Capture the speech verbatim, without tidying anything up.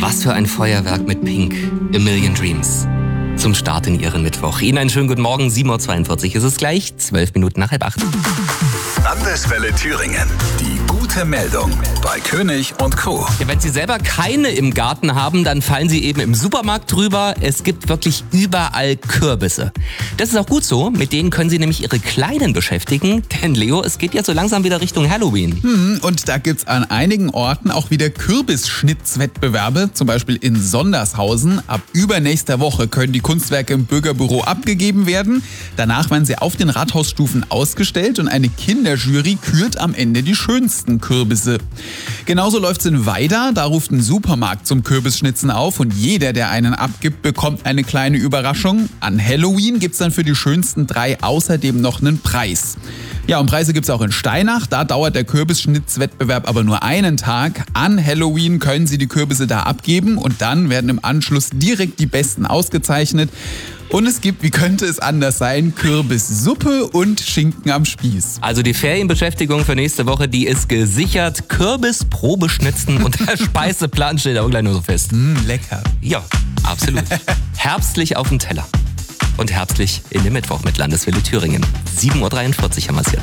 Was für ein Feuerwerk mit Pink, A Million Dreams. Zum Start in Ihren Mittwoch. Ihnen einen schönen guten Morgen, sieben Uhr zweiundvierzig ist es gleich, zwölf Minuten nach halb acht. Landeswelle Thüringen. Die gute Meldung bei König und Co. Ja, wenn Sie selber keine im Garten haben, dann fallen Sie eben im Supermarkt drüber. Es gibt wirklich überall Kürbisse. Das ist auch gut so, mit denen können Sie nämlich Ihre Kleinen beschäftigen. Denn Leo, es geht ja so langsam wieder Richtung Halloween. Hm, und da gibt's an einigen Orten auch wieder Kürbisschnitzwettbewerbe, zum Beispiel in Sondershausen. Ab übernächster Woche können die Kunstwerke im Bürgerbüro abgegeben werden. Danach werden sie auf den Rathausstufen ausgestellt und eine Kinderjury kürt am Ende die schönsten Kürbisse. Genauso läuft's in Weida, da ruft ein Supermarkt zum Kürbisschnitzen auf und jeder, der einen abgibt, bekommt eine kleine Überraschung. An Halloween gibt's dann für die schönsten drei außerdem noch einen Preis. Ja, und Preise gibt's auch in Steinach, da dauert der Kürbisschnitzwettbewerb aber nur einen Tag. An Halloween können Sie die Kürbisse da abgeben und dann werden im Anschluss direkt die besten ausgezeichnet. Und es gibt, wie könnte es anders sein, Kürbissuppe und Schinken am Spieß. Also die Ferienbeschäftigung für nächste Woche, die ist gesichert. Kürbis, Probeschnitzen und der Speiseplan steht auch gleich nur so fest. Mm, lecker. Ja, absolut. Herbstlich auf dem Teller. Und herbstlich in den Mittwoch mit Landeswelle Thüringen. sieben Uhr dreiundvierzig haben wir es jetzt.